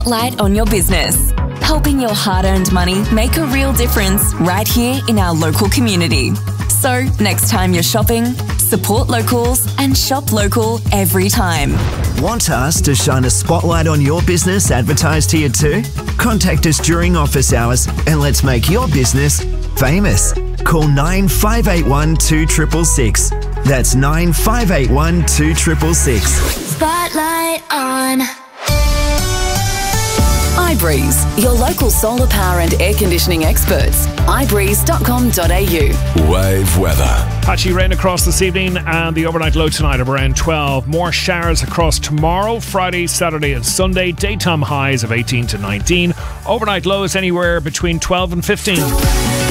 Light on your business, helping your hard-earned money make a real difference right here in our local community. So, next time you're shopping, support locals and shop local every time. Want us to shine a spotlight on your business advertised here too? Contact us during office hours and let's make your business famous. Call 9581 2666. That's 9581 2666. Spotlight on. iBreeze, your local solar power and air conditioning experts. ibreeze.com.au. Wave weather. Patchy rain across this evening and the overnight low tonight of around 12. More showers across tomorrow, Friday, Saturday and Sunday. Daytime highs of 18 to 19. Overnight lows anywhere between 12 and 15.